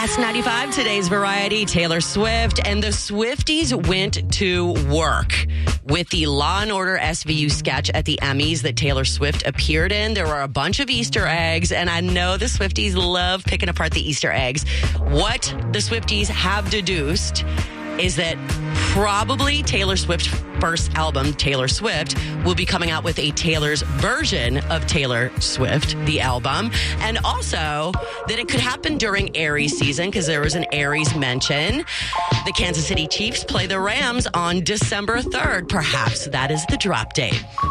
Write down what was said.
Yes, 95, today's variety, Taylor Swift. And the Swifties went to work with the Law & Order SVU sketch at the Emmys that Taylor Swift appeared in. There were a bunch of Easter eggs, and I know the Swifties love picking apart the Easter eggs. What the Swifties have deduced is that probably Taylor Swift's first album, Taylor Swift, will be coming out with a Taylor's version of Taylor Swift, the album. And also that it could happen during Aries season because there was an Aries mention. The Kansas City Chiefs play the Rams on December 3rd. Perhaps that is the drop date.